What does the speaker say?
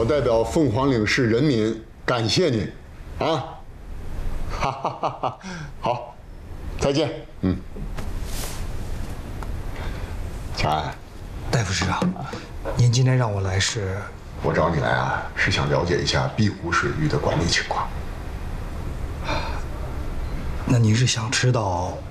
代表凤凰岭市人民感谢您，啊，哈哈哈哈！好，再见。乔安， 大夫师长，您今天让我来是？ 我找你来啊，是想了解一下碧湖水域的管理情况。 那您是想知道